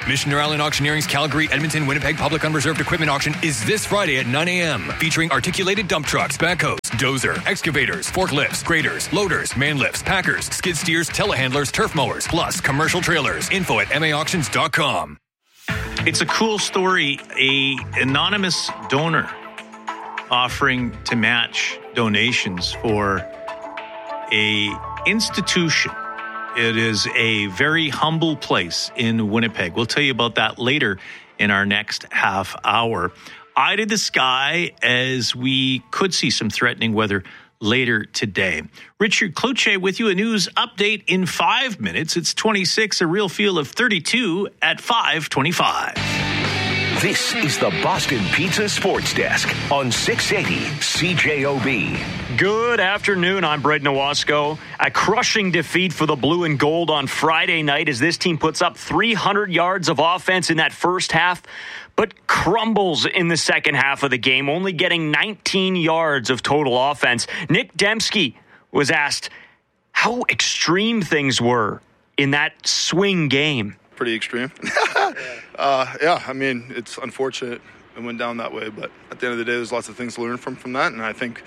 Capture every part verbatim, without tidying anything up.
Missioner Island Auctioneering's Calgary, Edmonton, Winnipeg Public Unreserved Equipment Auction is this Friday at nine a.m. featuring articulated dump trucks, backhoes, dozer, excavators, forklifts, graders, loaders, man lifts, packers, skid steers, telehandlers, turf mowers, plus commercial trailers. Info at m a auctions dot com. It's a cool story. A anonymous donor offering to match donations for a institution. It is a very humble place in Winnipeg. We'll tell you about that later in our next half hour. Eye to the sky as we could see some threatening weather later today. Richard Cloutier with you, a news update in five minutes. It's twenty-six, a real feel of thirty-two at five twenty-five. This is the Boston Pizza Sports Desk on six eighty C J O B. Good afternoon. I'm Braden Owasco. A crushing defeat for the blue and gold on Friday night as this team puts up three hundred yards of offense in that first half, but crumbles in the second half of the game, only getting nineteen yards of total offense. Nick Dembski was asked how extreme things were in that swing game. Pretty extreme. uh, yeah, I mean, it's unfortunate it went down that way, but at the end of the day, there's lots of things to learn from, from that, and I think,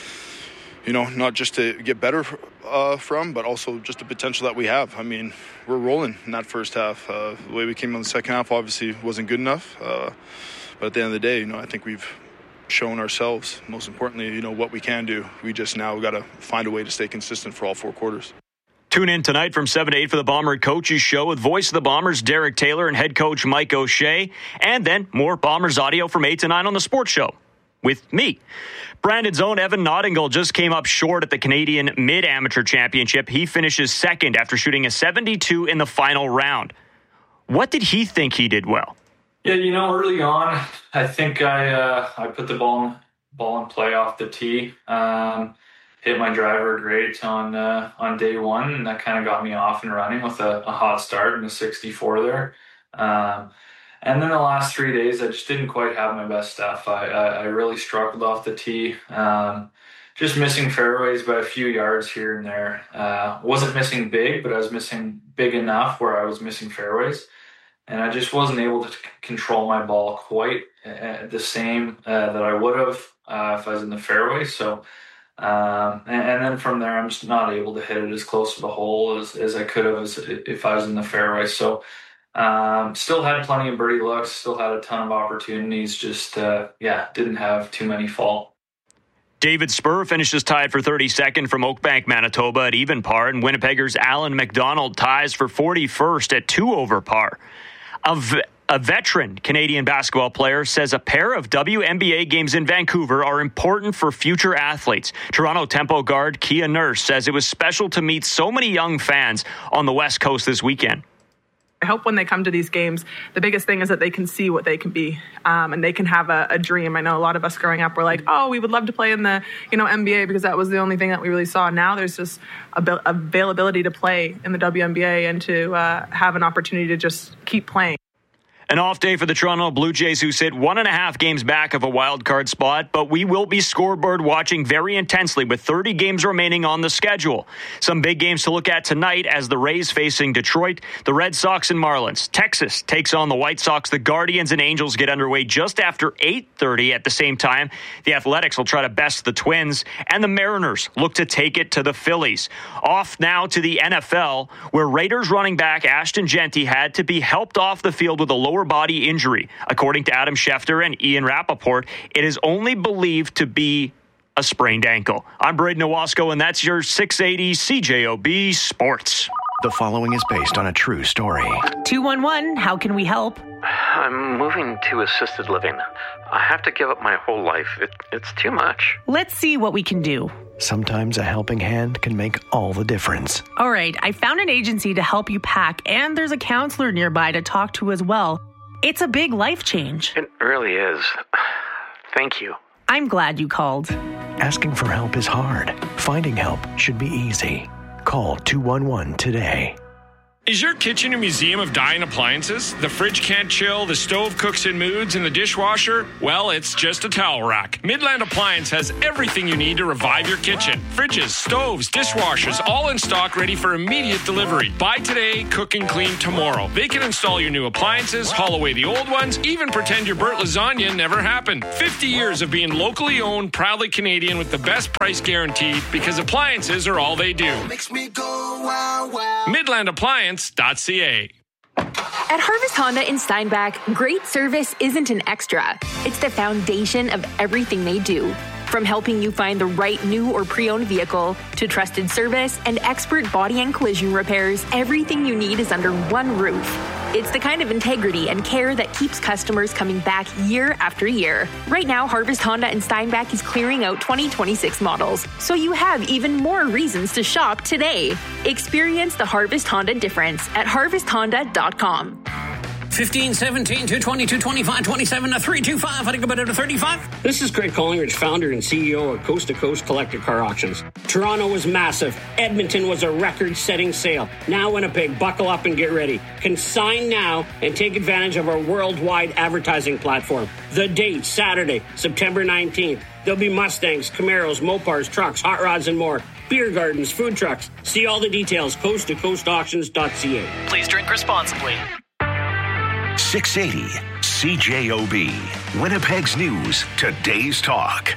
you know, not just to get better uh, from, but also just the potential that we have. I mean, we're rolling in that first half. Uh, the way we came in the second half obviously wasn't good enough, uh, but at the end of the day, you know, I think we've shown ourselves, most importantly, you know, what we can do. We just now got to find a way to stay consistent for all four quarters. Tune in tonight from seven to eight for the Bomber Coaches Show with voice of the Bombers, Derek Taylor, and head coach Mike O'Shea. And then more Bombers audio from eight to nine on the Sports Show with me. Brandon's own Evan Nottingham just came up short at the Canadian Mid-Amateur Championship. He finishes second after shooting a seventy-two in the final round. What did he think he did well? Yeah, you know, early on, I think I uh, I put the ball in, ball in play off the tee. Um, hit my driver great on uh, on day one, and that kind of got me off and running with a, a hot start and a sixty-four there. Um, and then the last three days, I just didn't quite have my best stuff. I, I, I really struggled off the tee, um, just missing fairways by a few yards here and there. Uh, wasn't missing big, but I was missing big enough where I was missing fairways. And I just wasn't able to c- control my ball quite uh, the same uh, that I would have uh, if I was in the fairway. So, um, and, and then from there, I'm just not able to hit it as close to the hole as, as I could have as if I was in the fairway. So, um, still had plenty of birdie looks, still had a ton of opportunities, just, uh, yeah, didn't have too many fall. David Spur finishes tied for thirty-second from Oakbank, Manitoba at even par, and Winnipegers Alan McDonald ties for forty-first at two over par. A, v- a veteran Canadian basketball player says a pair of W N B A games in Vancouver are important for future athletes. Toronto Tempo guard Kia Nurse says it was special to meet so many young fans on the West Coast this weekend. I hope when they come to these games, the biggest thing is that they can see what they can be, um, and they can have a, a dream. I know a lot of us growing up were like, oh, we would love to play in the you know N B A because that was the only thing that we really saw. Now there's just a, availability to play in the W N B A and to uh, have an opportunity to just keep playing. An off day for the Toronto Blue Jays, who sit one and a half games back of a wild card spot, but we will be scoreboard watching very intensely with thirty games remaining on the schedule. Some big games to look at tonight as the Rays facing Detroit, the Red Sox and Marlins. Texas takes on the White Sox. The Guardians and Angels get underway just after eight thirty. At the same time, the Athletics will try to best the Twins, and the Mariners look to take it to the Phillies. Off now to the N F L, where Raiders running back Ashton Genty had to be helped off the field with a lower body injury. According to Adam Schefter and Ian Rappaport, it is only believed to be a sprained ankle. I'm Braden Owasco, and that's your six eighty C J O B Sports. The following is based on a true story. two one one, how can we help? I'm moving to assisted living. I have to give up my whole life. It, it's too much. Let's see what we can do. Sometimes a helping hand can make all the difference. All right, I found an agency to help you pack, and there's a counselor nearby to talk to as well. It's a big life change. It really is. Thank you. I'm glad you called. Asking for help is hard. Finding help should be easy. Call two one one today. Is your kitchen a museum of dying appliances? The fridge can't chill, the stove cooks in moods, and the dishwasher? Well, it's just a towel rack. Midland Appliance has everything you need to revive your kitchen. Fridges, stoves, dishwashers, all in stock, ready for immediate delivery. Buy today, cook and clean tomorrow. They can install your new appliances, haul away the old ones, even pretend your burnt lasagna never happened. fifty years of being locally owned, proudly Canadian with the best price guaranteed, because appliances are all they do. Makes me go wow, wow. Midland Appliance. .ca. At Harvest Honda in Steinbach, great service isn't an extra. It's the foundation of everything they do. From helping you find the right new or pre-owned vehicle to trusted service and expert body and collision repairs, everything you need is under one roof. It's the kind of integrity and care that keeps customers coming back year after year. Right now, Harvest Honda in Steinbach is clearing out twenty twenty-six models, so you have even more reasons to shop today. Experience the Harvest Honda difference at harvest honda dot com. fifteen, seventeen, two twenty, two twenty-five, twenty-seven, three twenty-five. I think about it to thirty-five. This is Greg Collingridge, founder and C E O of Coast to Coast Collector Car Auctions. Toronto was massive. Edmonton was a record-setting sale. Now Winnipeg, buckle up and get ready. Consign now and take advantage of our worldwide advertising platform. The date, Saturday, September nineteenth. There'll be Mustangs, Camaros, Mopars, trucks, hot rods, and more. Beer gardens, food trucks. See all the details, coast to coast auctions dot c a. Please drink responsibly. six eighty C J O B. Winnipeg's News, today's talk.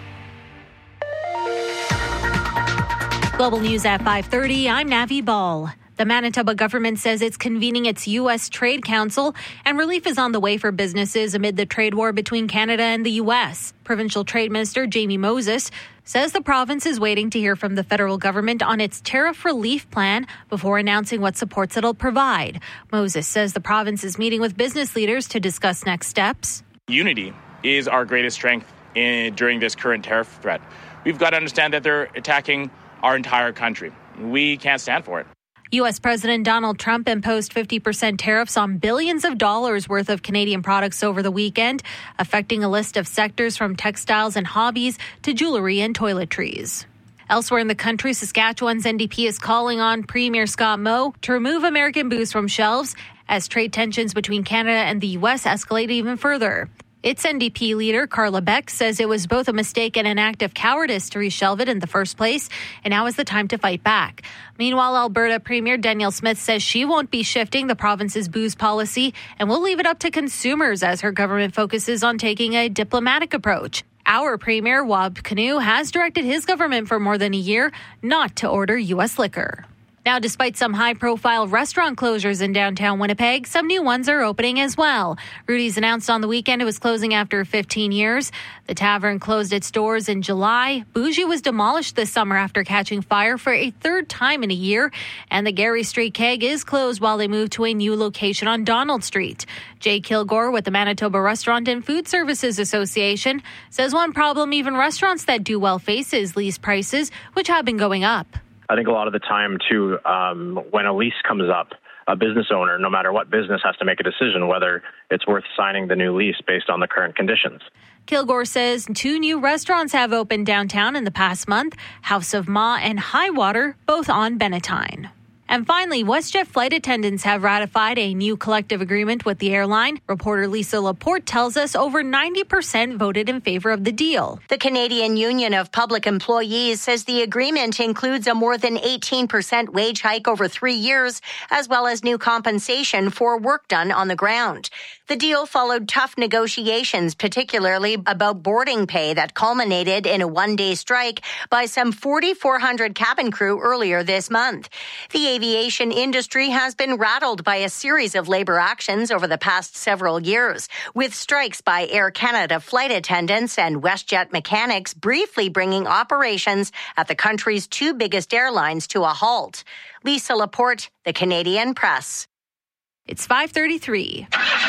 Global News at five thirty. I'm Navi Ball. The Manitoba government says it's convening its U S Trade Council, and relief is on the way for businesses amid the trade war between Canada and the U S. Provincial Trade Minister Jamie Moses says the province is waiting to hear from the federal government on its tariff relief plan before announcing what supports it'll provide. Moses says the province is meeting with business leaders to discuss next steps. Unity is our greatest strength in, during this current tariff threat. We've got to understand that they're attacking our entire country. We can't stand for it. U S President Donald Trump imposed fifty percent tariffs on billions of dollars worth of Canadian products over the weekend, affecting a list of sectors from textiles and hobbies to jewelry and toiletries. Elsewhere in the country, Saskatchewan's N D P is calling on Premier Scott Moe to remove American booze from shelves as trade tensions between Canada and the U S escalate even further. Its N D P leader, Carla Beck, says it was both a mistake and an act of cowardice to reshelve it in the first place, and now is the time to fight back. Meanwhile, Alberta Premier Danielle Smith says she won't be shifting the province's booze policy and will leave it up to consumers as her government focuses on taking a diplomatic approach. Our Premier, Wab Kinew, has directed his government for more than a year not to order U S liquor. Now, despite some high-profile restaurant closures in downtown Winnipeg, some new ones are opening as well. Rudy's announced on the weekend it was closing after fifteen years. The tavern closed its doors in July. Bougie was demolished this summer after catching fire for a third time in a year. And the Gary Street Keg is closed while they move to a new location on Donald Street. Jay Kilgore with the Manitoba Restaurant and Food Services Association says one problem even restaurants that do well face is lease prices, which have been going up. I think a lot of the time, too, um, when a lease comes up, a business owner, no matter what business, has to make a decision whether it's worth signing the new lease based on the current conditions. Kilgore says two new restaurants have opened downtown in the past month, House of Ma and Highwater, both on Benetine. And finally, WestJet flight attendants have ratified a new collective agreement with the airline. Reporter Lisa Laporte tells us over ninety percent voted in favor of the deal. The Canadian Union of Public Employees says the agreement includes a more than eighteen percent wage hike over three years, as well as new compensation for work done on the ground. The deal followed tough negotiations, particularly about boarding pay that culminated in a one-day strike by some forty-four hundred cabin crew earlier this month. The aviation industry has been rattled by a series of labor actions over the past several years, with strikes by Air Canada flight attendants and WestJet mechanics briefly bringing operations at the country's two biggest airlines to a halt. Lisa Laporte, The Canadian Press. It's five thirty-three.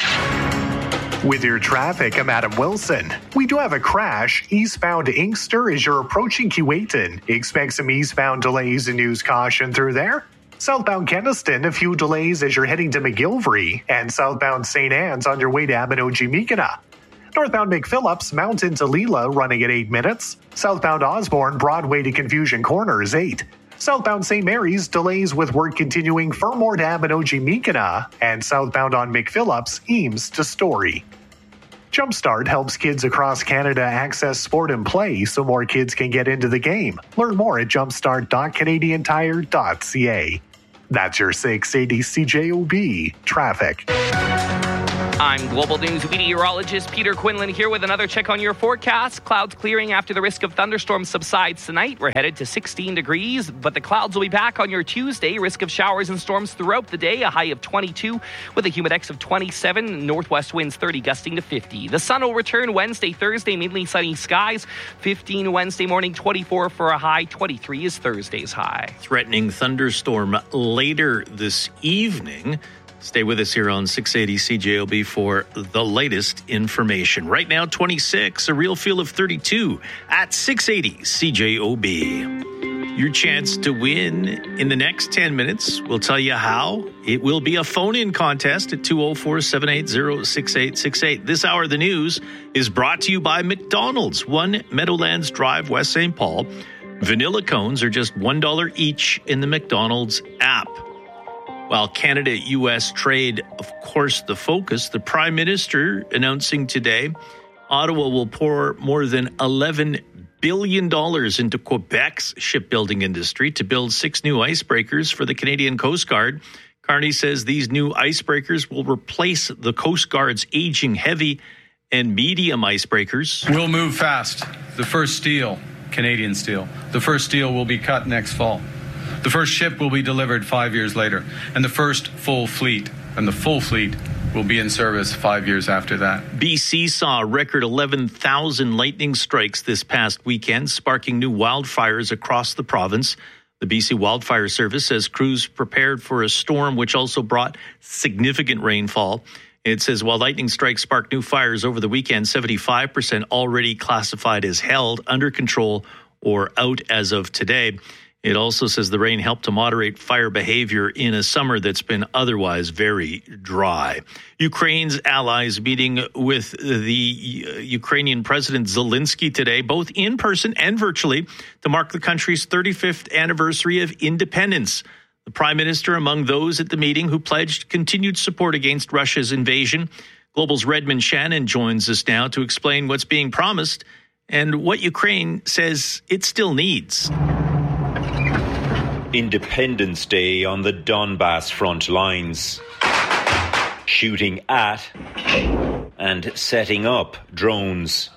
With your traffic, I'm Adam Wilson. We do have a crash eastbound Inkster as you're approaching Keewatin. Expect some eastbound delays and use caution through there. Southbound Keniston, a few delays as you're heading to McGilvery, and southbound Saint Anne's on your way to Abinogi-Mikana. Northbound McPhillips, Mountain to Leela running at eight minutes. Southbound Osborne, Broadway to Confusion Corners, eight. Southbound Saint Mary's delays with work continuing Fermor to Abinogi-Mekina, and southbound on McPhillips, Eames to Story. Jumpstart helps kids across Canada access sport and play so more kids can get into the game. Learn more at jumpstart dot canadian tire dot c a. That's your six eighty C J O B traffic. I'm Global News meteorologist Peter Quinlan here with another check on your forecast. Clouds clearing after the risk of thunderstorms subsides tonight. We're headed to sixteen degrees, but the clouds will be back on your Tuesday. Risk of showers and storms throughout the day. A high of twenty-two with a humidex of twenty-seven. Northwest winds thirty gusting to fifty. The sun will return Wednesday, Thursday, mainly sunny skies. fifteen Wednesday morning, twenty-four for a high. twenty-three is Thursday's high. Threatening thunderstorm later this evening. Stay with us here on six eighty C J O B for the latest information. Right now, twenty-six, a real feel of thirty-two at six eighty C J O B. Your chance to win in the next ten minutes. We'll tell you how. It will be a phone-in contest at two oh four, seven eight zero, six eight six eight. This hour of the news is brought to you by McDonald's, one Meadowlands Drive, West Saint Paul. Vanilla cones are just one dollar each in the McDonald's app. While Canada-U S trade, of course, the focus, the Prime Minister announcing today Ottawa will pour more than eleven billion dollars into Quebec's shipbuilding industry to build six new icebreakers for the Canadian Coast Guard. Carney says these new icebreakers will replace the Coast Guard's aging heavy and medium icebreakers. We'll move fast. The first steel, Canadian steel, the first steel will be cut next fall. The first ship will be delivered five years later, and the first full fleet, and the full fleet will be in service five years after that. B C saw a record eleven thousand lightning strikes this past weekend, sparking new wildfires across the province. The B C Wildfire Service says crews prepared for a storm which also brought significant rainfall. It says while lightning strikes sparked new fires over the weekend, seventy-five percent already classified as held, under control, or out as of today. It also says the rain helped to moderate fire behavior in a summer that's been otherwise very dry. Ukraine's allies meeting with the Ukrainian President Zelensky today, both in person and virtually, to mark the country's thirty-fifth anniversary of independence. The Prime Minister among those at the meeting who pledged continued support against Russia's invasion. Global's Redmond Shannon joins us now to explain what's being promised and what Ukraine says it still needs. Independence Day on the Donbass front lines. Shooting at and setting up drones.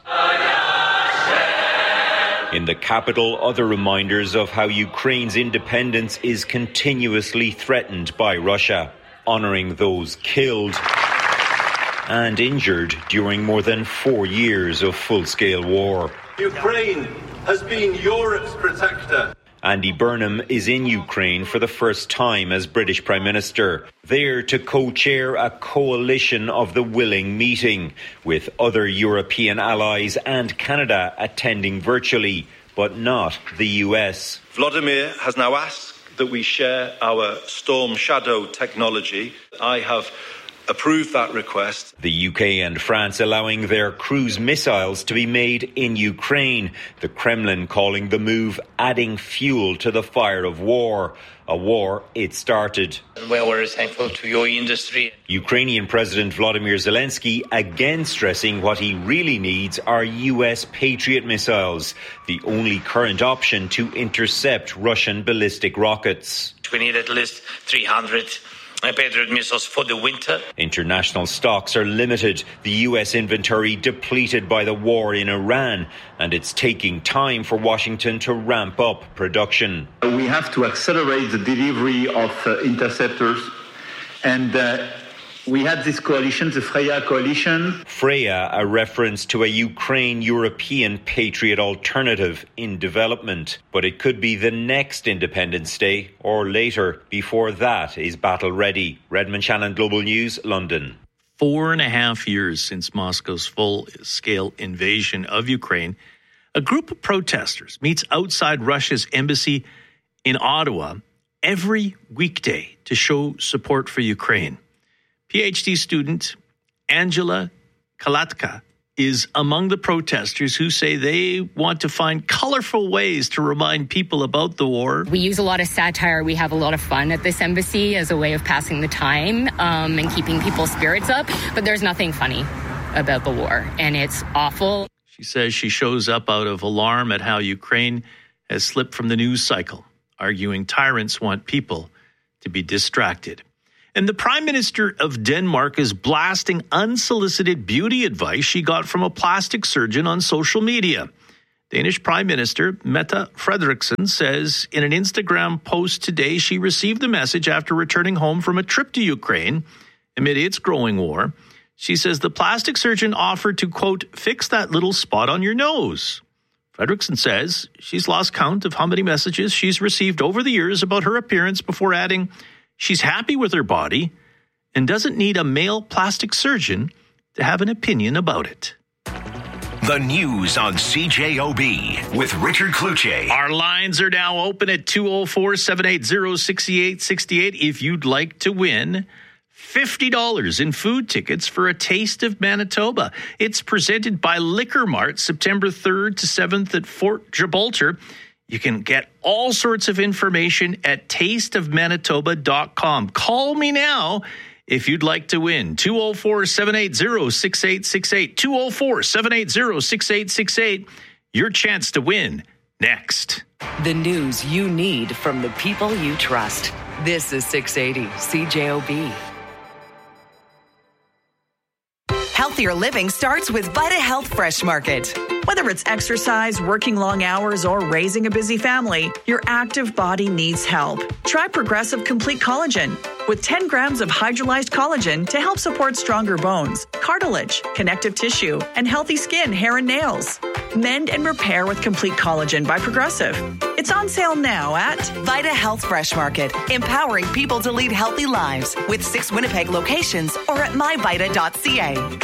In the capital, other reminders of how Ukraine's independence is continuously threatened by Russia, honouring those killed and injured during more than four years of full-scale war. Ukraine has been Europe's protector. Andy Burnham is in Ukraine for the first time as British Prime Minister, there to co-chair a coalition of the willing meeting, with other European allies and Canada attending virtually, but not the U S. Vladimir has now asked that we share our Storm Shadow technology. I have approved that request. The U K and France allowing their cruise missiles to be made in Ukraine. The Kremlin calling the move adding fuel to the fire of war. A war it started. Well, we're thankful to your industry. Ukrainian President Volodymyr Zelensky again stressing what he really needs are U S Patriot missiles, the only current option to intercept Russian ballistic rockets. We need at least three hundred Patriot missiles for the winter. International stocks are limited, the U S inventory depleted by the war in Iran, and it's taking time for Washington to ramp up production. We have to accelerate the delivery of uh, interceptors, and uh, we had this coalition, the Freya coalition. Freya, a reference to a Ukraine-European Patriot alternative in development. But it could be the next Independence Day or later before that is battle ready. Redmond Shannon, Global News, London. Four and a half years since Moscow's full-scale invasion of Ukraine, a group of protesters meets outside Russia's embassy in Ottawa every weekday to show support for Ukraine. PhD student Angela Kalatka is among the protesters who say they want to find colorful ways to remind people about the war. We use a lot of satire. We have a lot of fun at this embassy as a way of passing the time um, and keeping people's spirits up. But there's nothing funny about the war, and it's awful. She says she shows up out of alarm at how Ukraine has slipped from the news cycle, arguing tyrants want people to be distracted. And the Prime Minister of Denmark is blasting unsolicited beauty advice she got from a plastic surgeon on social media. Danish Prime Minister Mette Frederiksen says in an Instagram post today she received the message after returning home from a trip to Ukraine amid its growing war. She says the plastic surgeon offered to, quote, fix that little spot on your nose. Frederiksen says she's lost count of how many messages she's received over the years about her appearance before adding she's happy with her body and doesn't need a male plastic surgeon to have an opinion about it. The news on C J O B with Richard Kluche. Our lines are now open at two oh four, seven eight oh, six eight six eight if you'd like to win fifty dollars in food tickets for A Taste of Manitoba. It's presented by Liquor Mart September third to seventh at Fort Gibraltar. You can get all sorts of information at taste of manitoba dot com. Call me now if you'd like to win. two oh four, seven eight oh, six eight six eight. two oh four, seven eight oh, six eight six eight. Your chance to win next. The news you need from the people you trust. This is six eighty C J O B. Healthier living starts with Vita Health Fresh Market. Whether it's exercise, working long hours, or raising a busy family, your active body needs help. Try Progressive Complete Collagen with ten grams of hydrolyzed collagen to help support stronger bones, cartilage, connective tissue, and healthy skin, hair, and nails. Mend and repair with Complete Collagen by Progressive. It's on sale now at Vita Health Fresh Market, empowering people to lead healthy lives with six Winnipeg locations or at my vita dot c a.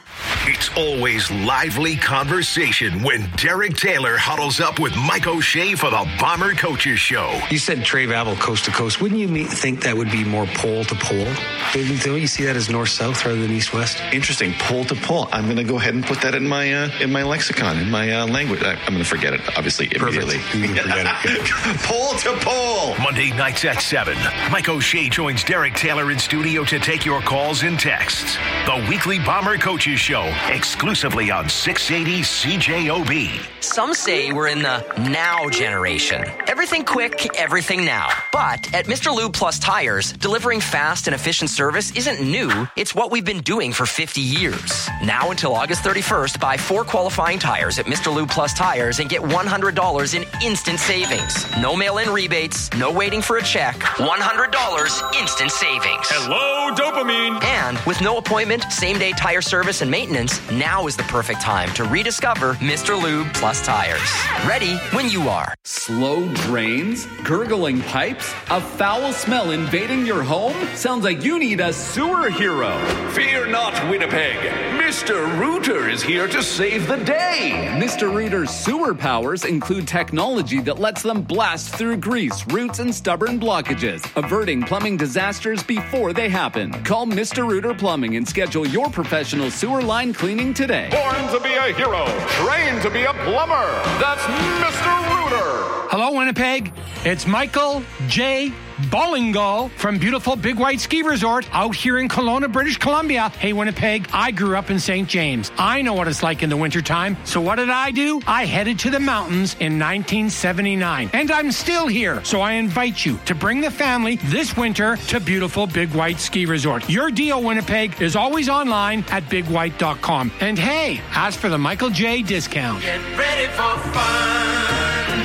It's always lively conversation when Derek Taylor huddles up with Mike O'Shea for the Bomber Coaches Show. You said Trey Vavel coast to coast. Wouldn't you think that would be more pole to pole? Don't you see that as north-south rather than east-west? Interesting. Pole to pole. I'm going to go ahead and put that in my uh, in my lexicon, in my uh, language. I, I'm going to forget it, obviously, immediately. Forget it. Pole to pole. Monday nights at seven. Mike O'Shea joins Derek Taylor in studio to take your calls and texts. The weekly Bomber Coaches Show, exclusively on six eighty C J O B. Some say we're in the now generation. Everything quick, everything now. But at Mister Lube Plus Tires, delivering fast and efficient service isn't new. It's what we've been doing for fifty years. Now until August thirty-first, buy four qualifying tires at Mister Lube Plus Tires and get one hundred dollars in instant savings. No mail-in rebates, no waiting for a check. one hundred dollars instant savings. Hello, dopamine. And with no appointment, same-day tire service and maintenance, now is the perfect time to rediscover Mister Lube Plus Tires. Ready when you are. Slow drains? Gurgling pipes? A foul smell invading your home? Sounds like you need a sewer hero. Fear not, Winnipeg. Mister Rooter is here to save the day. Mister Rooter's sewer powers include technology that lets them blast through grease, roots, and stubborn blockages, averting plumbing disasters before they happen. Call Mister Rooter Plumbing and schedule your professional sewer line cleaning today. Born to be a hero, trained to be a plumber. That's Mister Rooter. Hello, Winnipeg. It's Michael J. Bowlingal from beautiful Big White Ski Resort out here in Kelowna, British Columbia. Hey, Winnipeg, I grew up in Saint James. I know what it's like in the wintertime. So what did I do? I headed to the mountains in nineteen seventy-nine. And I'm still here. So I invite you to bring the family this winter to beautiful Big White Ski Resort. Your deal, Winnipeg, is always online at big white dot com. And hey, ask for the Michael J. discount. Get ready for fun.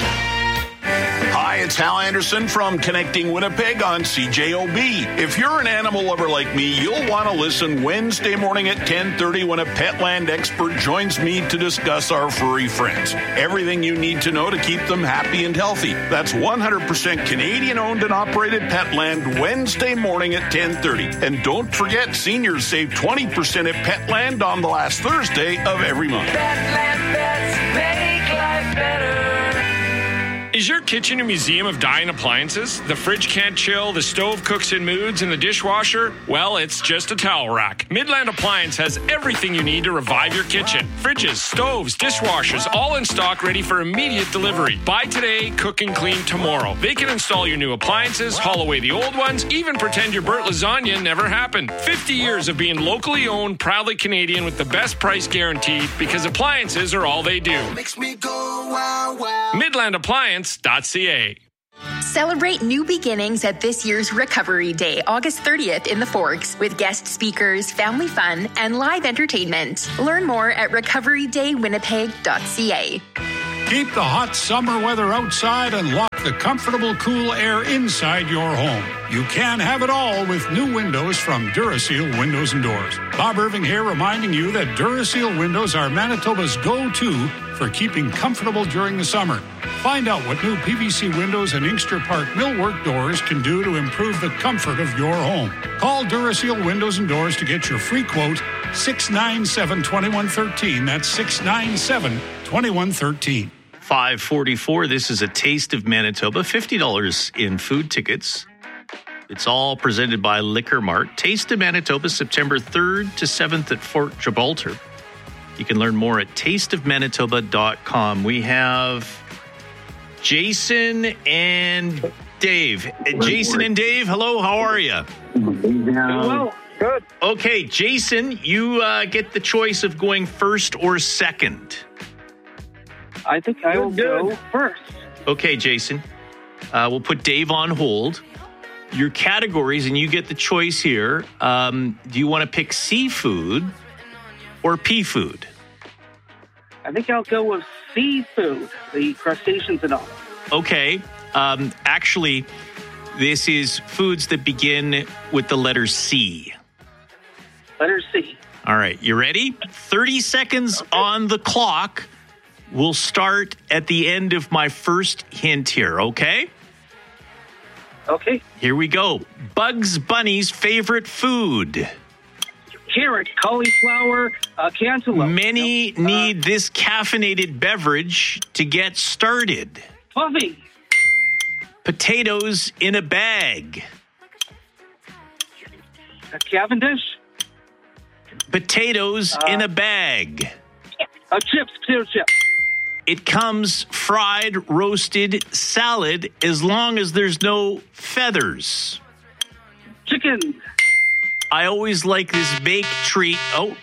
Hi, it's Hal Anderson from Connecting Winnipeg on C J O B. If you're an animal lover like me, you'll want to listen Wednesday morning at ten thirty when a Petland expert joins me to discuss our furry friends. Everything you need to know to keep them happy and healthy. That's one hundred percent Canadian-owned and operated Petland Wednesday morning at ten thirty. And don't forget, seniors save twenty percent at Petland on the last Thursday of every month. Petland pets make life better. Is Is your kitchen a museum of dying appliances? The fridge can't chill, the stove cooks in moods, and the dishwasher? Well, it's just a towel rack. Midland Appliance has everything you need to revive your kitchen. Fridges, stoves, dishwashers, all in stock, ready for immediate delivery. Buy today, cook and clean tomorrow. They can install your new appliances, haul away the old ones, even pretend your burnt lasagna never happened. fifty years of being locally owned, proudly Canadian with the best price guaranteed, because appliances are all they do. Makes me go wow, wow. midland appliance dot c a. Celebrate new beginnings at this year's Recovery Day, August thirtieth in the Forks, with guest speakers, family fun, and live entertainment. Learn more at recovery day winnipeg dot c a. Keep the hot summer weather outside and lock the comfortable, cool air inside your home. You can have it all with new windows from Duraseal Windows and Doors. Bob Irving here, reminding you that Duraseal windows are Manitoba's go-to for keeping comfortable during the summer. Find out what new P V C windows and Inkster Park millwork doors can do to improve the comfort of your home. Call Duraseal Windows and Doors to get your free quote, six nine seven, two one one three. That's six nine seven, two one one three. five forty-four. This is a Taste of Manitoba. fifty dollars in food tickets. It's all presented by Liquor Mart. Taste of Manitoba, September third to seventh at Fort Gibraltar. You can learn more at taste of manitoba dot com. We have Jason and Dave. Jason and Dave, hello, how are you? Hello, good. Okay, Jason, you uh, get the choice of going first or second. I think I will go first. Okay, Jason. Uh, we'll put Dave on hold. Your categories, and you get the choice here. Um, do you want to pick seafood or pea food? I think I'll go with seafood, the crustaceans and all. Okay. Um, actually, this is foods that begin with the letter C. Letter C. All right. You ready? thirty seconds okay. on the clock. We'll start at the end of my first hint here, okay? Okay. Here we go. Bugs Bunny's favorite food. Carrot, cauliflower, uh, cantaloupe. Many nope. need uh, this caffeinated beverage to get started. Coffee. Potatoes in a bag. A Cavendish. Potatoes uh, in a bag. Uh, chips, potato chips. It comes fried, roasted, salad, as long as there's no feathers. Chicken. I always like this baked treat. Oh.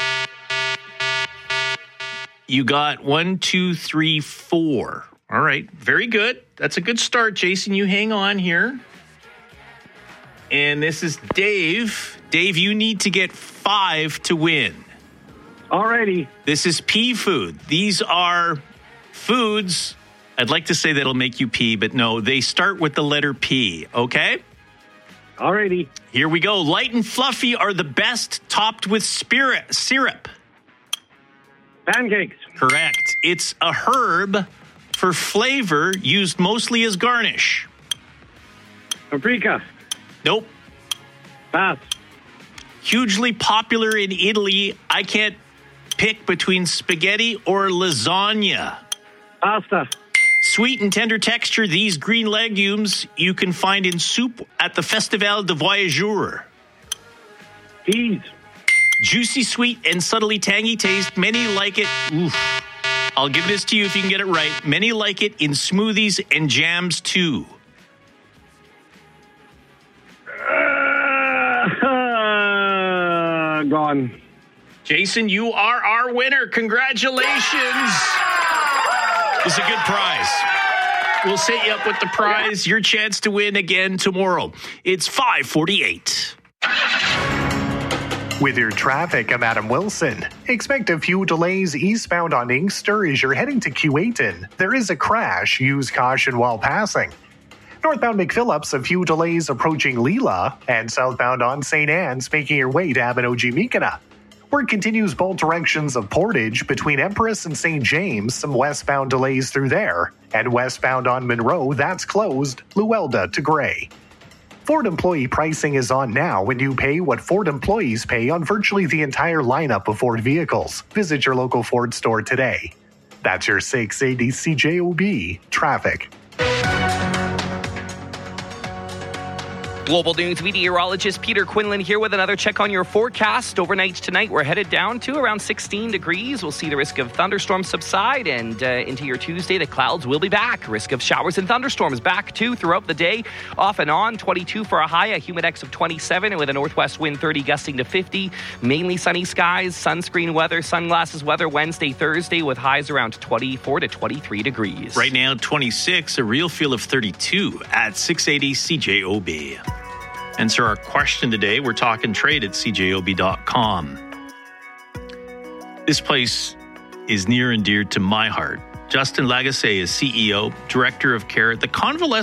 You got one, two, three, four. All right. Very good. That's a good start, Jason. You hang on here. And this is Dave. Dave, you need to get five to win. All righty. This is pea food. These are foods, I'd like to say that'll make you pee, but no, they start with the letter P, okay? Alrighty. Here we go. Light and fluffy are the best, topped with spirit, syrup. Pancakes. Correct. It's a herb for flavor, used mostly as garnish. Paprika. Nope. Pass. Hugely popular in Italy. I can't pick between spaghetti or lasagna. Pasta. Sweet and tender texture, these green legumes you can find in soup at the Festival de Voyageurs. Peas. Juicy, sweet, and subtly tangy taste. Many like it. Oof. I'll give this to you if you can get it right. Many like it in smoothies and jams too. Uh, gone. Jason, you are our winner. Congratulations. It's a good prize. We'll set you up with the prize. Your chance to win again tomorrow. It's five forty-eight. With your traffic, I'm Adam Wilson. Expect a few delays eastbound on Inkster as you're heading to Keewatin. There is a crash. Use caution while passing. Northbound McPhillips, a few delays approaching Leela, and southbound on Saint Anne's making your way to Abinogi-Mikana. Work continues both directions of Portage between Empress and Saint James, some westbound delays through there, and westbound on Monroe, that's closed, Luelda to Gray. Ford employee pricing is on now when you pay what Ford employees pay on virtually the entire lineup of Ford vehicles. Visit your local Ford store today. That's your six eighty C J O B traffic. Global News meteorologist Peter Quinlan here with another check on your forecast. Overnight tonight, we're headed down to around sixteen degrees. We'll see the risk of thunderstorms subside, and uh, into your Tuesday, the clouds will be back. Risk of showers and thunderstorms back too throughout the day, off and on. twenty-two for a high, a humidex of twenty-seven, and with a northwest wind thirty gusting to fifty. Mainly sunny skies, sunscreen weather, sunglasses weather Wednesday, Thursday, with highs around twenty-four to twenty-three degrees. Right now, twenty-six, a real feel of thirty-two at six eighty C J O B. Answer our question today. We're talking trade at C J O B dot com. This place is near and dear to my heart. Justin Lagacé is C E O, Director of Care at the Convalescent